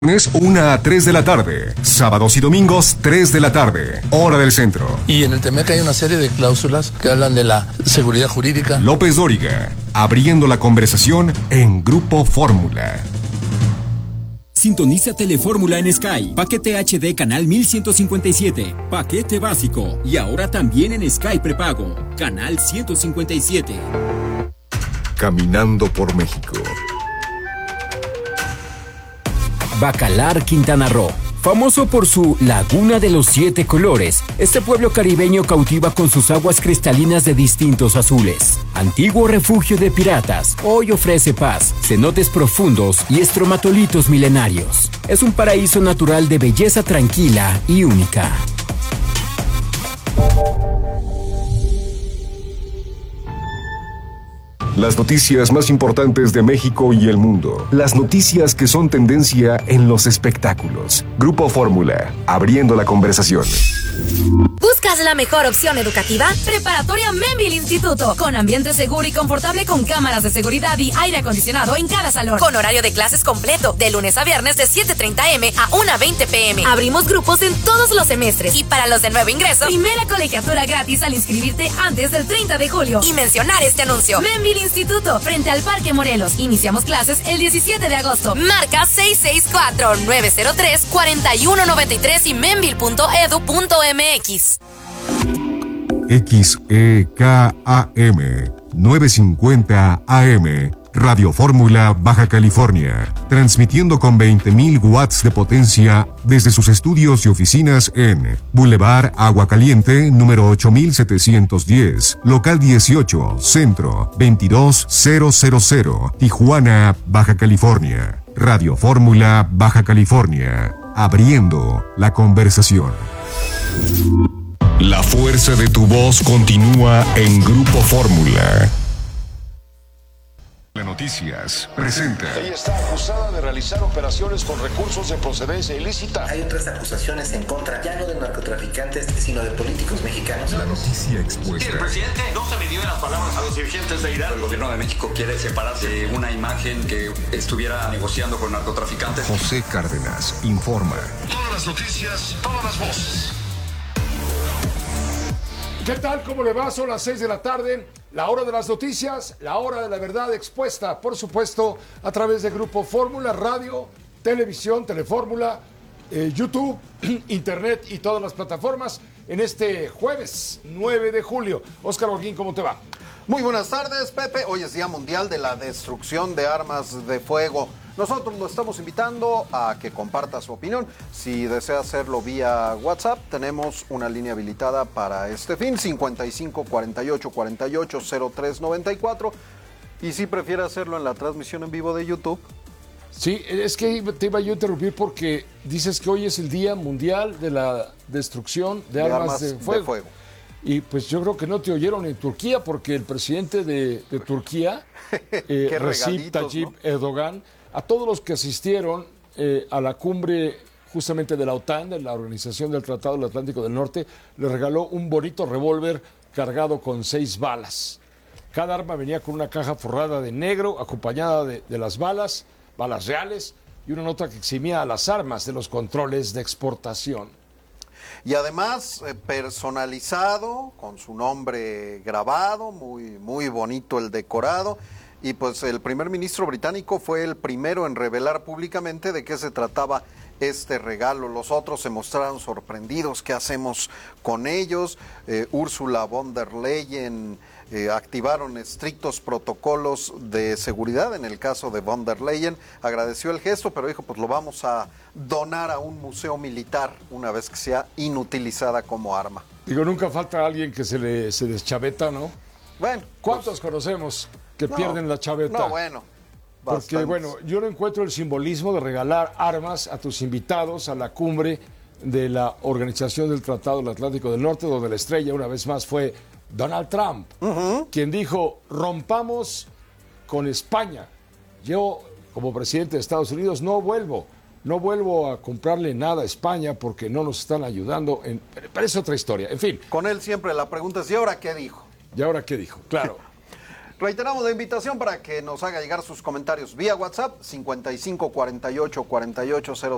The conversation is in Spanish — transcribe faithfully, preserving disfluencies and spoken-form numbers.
una a tres de la tarde, sábados y domingos tres de la tarde, hora del centro. Y en el T M E C hay una serie de cláusulas que hablan de la seguridad jurídica. López Dóriga, abriendo la conversación en Grupo Fórmula. Sintoniza Telefórmula en Sky. Paquete H D canal mil ciento cincuenta y siete. Paquete básico. Y ahora también en Sky prepago. Canal ciento cincuenta y siete. Caminando por México. Bacalar, Quintana Roo. Famoso por su Laguna de los Siete Colores, este pueblo caribeño cautiva con sus aguas cristalinas de distintos azules. Antiguo refugio de piratas, hoy ofrece paz, cenotes profundos y estromatolitos milenarios. Es un paraíso natural de belleza tranquila y única. Las noticias más importantes de México y el mundo. Las noticias que son tendencia en los espectáculos. Grupo Fórmula, abriendo la conversación. ¿Buscas la mejor opción educativa? Preparatoria Memville Instituto, con ambiente seguro y confortable con cámaras de seguridad y aire acondicionado en cada salón. Con horario de clases completo, de lunes a viernes de siete treinta a eme a una veinte pe eme. Abrimos grupos en todos los semestres. Y para los de nuevo ingreso, primera colegiatura gratis al inscribirte antes del treinta de julio. Y mencionar este anuncio. Memville Instituto, frente al Parque Morelos. Iniciamos clases el diecisiete de agosto. Marca seis seis cuatro, nueve cero tres, cuatro uno nueve tres y memville punto edu punto eme equis. X E K A M novecientos cincuenta A M, Radio Fórmula, Baja California, transmitiendo con veinte mil watts de potencia desde sus estudios y oficinas en Boulevard Agua Caliente, número ocho mil setecientos diez, local dieciocho, Centro, veintidós mil, Tijuana, Baja California. Radio Fórmula, Baja California, abriendo la conversación. La fuerza de tu voz continúa en Grupo Fórmula. La Noticias presenta. Ella está acusada de realizar operaciones con recursos de procedencia ilícita. Hay otras acusaciones en contra, ya no de narcotraficantes, sino de políticos mexicanos. La noticia expuesta. El presidente no se midió en las palabras a los dirigentes de Irán. El gobierno de México quiere separarse de una imagen que estuviera negociando con narcotraficantes. José Cárdenas informa. Todas las noticias, todas las voces. ¿Qué tal? ¿Cómo le va? Son las seis de la tarde, la hora de las noticias, la hora de la verdad expuesta, por supuesto, a través de Grupo Fórmula, radio, televisión, Telefórmula, eh, YouTube, Internet y todas las plataformas en este jueves nueve de julio. Óscar Holguín, ¿cómo te va? Muy buenas tardes, Pepe. Hoy es Día Mundial de la Destrucción de Armas de Fuego. Nosotros lo estamos invitando a que comparta su opinión. Si desea hacerlo vía WhatsApp, tenemos una línea habilitada para este fin, cincuenta y cinco, cuarenta y ocho, cuarenta y ocho, cero tres noventa y cuatro. Y si prefiere hacerlo en la transmisión en vivo de YouTube. Sí, es que te iba yo a interrumpir porque dices que hoy es el Día Mundial de la Destrucción de, de armas, armas de, fuego. de fuego. Y pues yo creo que no te oyeron en Turquía porque el presidente de, de Turquía, eh, Recep Tayyip ¿no? Erdogan, a todos los que asistieron eh, a la cumbre justamente de la OTAN, de la Organización del Tratado del Atlántico del Norte, le regaló un bonito revólver cargado con seis balas. Cada arma venía con una caja forrada de negro, acompañada de, de las balas, balas reales, y una nota que eximía a las armas de los controles de exportación. Y además eh, personalizado, con su nombre grabado, muy, muy bonito el decorado. Y pues el primer ministro británico fue el primero en revelar públicamente de qué se trataba este regalo. Los otros se mostraron sorprendidos. ¿Qué hacemos con ellos? Eh, Ursula von der Leyen eh, activaron estrictos protocolos de seguridad. En el caso de von der Leyen, agradeció el gesto, pero dijo, pues lo vamos a donar a un museo militar una vez que sea inutilizada como arma. Digo, nunca falta alguien que se le se deschaveta, ¿no? Bueno. ¿Cuántos pues, conocemos que no, pierden la chaveta? No, bueno. Porque, bastantes. Bueno, yo no encuentro el simbolismo de regalar armas a tus invitados a la cumbre de la Organización del Tratado del Atlántico del Norte, donde la estrella una vez más fue Donald Trump, uh-huh. quien dijo, rompamos con España. Yo, como presidente de Estados Unidos, no vuelvo, no vuelvo a comprarle nada a España porque no nos están ayudando. En... Pero es otra historia, en fin. Con él siempre la pregunta es, ¿y ahora qué dijo? ¿Y ahora qué dijo? Claro. Reiteramos la invitación para que nos haga llegar sus comentarios vía WhatsApp cincuenta y cinco, cuarenta y ocho, cuarenta y ocho, cero